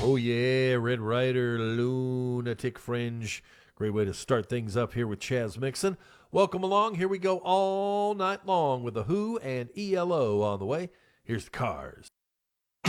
Oh, yeah, Red Rider, Lunatic Fringe. Great way to start things up here with Chaz Mixon. Welcome along. Here we go all night long with The Who and ELO on the way. Here's the Cars.